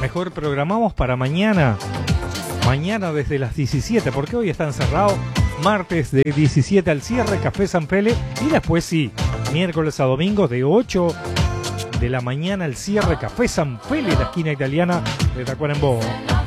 Mejor programamos para mañana. Mañana desde las 17, porque hoy están cerrados. Martes de 17 al cierre, Café San Fele. Y después sí, miércoles a domingo de 8 de la mañana al cierre, Café San Fele, la esquina italiana de Tacuarembó.